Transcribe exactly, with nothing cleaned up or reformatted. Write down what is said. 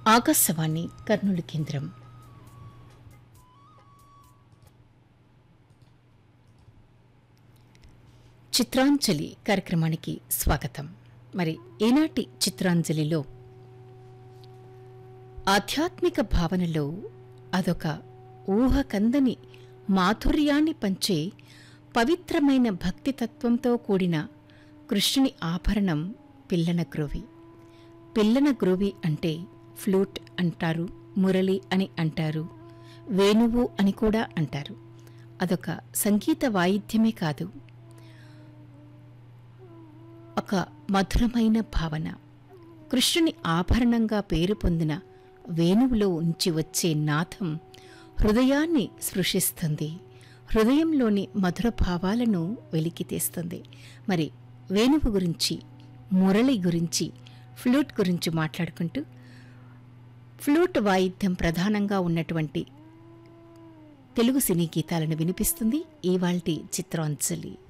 ఆకాశవాణి కర్నూలు కేంద్రం. చిత్రాంజలి కార్యక్రమానికి స్వాగతం. మరి ఈనాటి చిత్రాంజలిలో ఆధ్యాత్మిక భావనలో అదొక ఊహకందని మాధుర్యాన్ని పంచే పవిత్రమైన భక్తితత్వంతో కూడిన కృష్ణుని ఆభరణం పిల్లన గ్రోవి. పిల్లన గ్రోవి అంటే ఫ్లూట్ అంటారు, మురళి అని అంటారు, వేణువు అని కూడా అంటారు. అదొక సంగీత వాయిద్యమే కాదు, ఒక మధురమైన భావన. కృష్ణుని ఆభరణంగా పేరు పొందిన వేణువులో ఉంచి వచ్చే నాదం హృదయాన్ని స్పృశిస్తుంది, హృదయంలోని మధుర భావాలను వెలికితీస్తుంది. మరి వేణువు గురించి, మురళి గురించి, ఫ్లూట్ గురించి మాట్లాడుకుంటూ ఫ్లూట్ వాయిద్యం ప్రధానంగా ఉన్నటువంటి తెలుగు సినీ గీతాలను వినిపిస్తుంది ఇవాల్టి చిత్రాంజలి.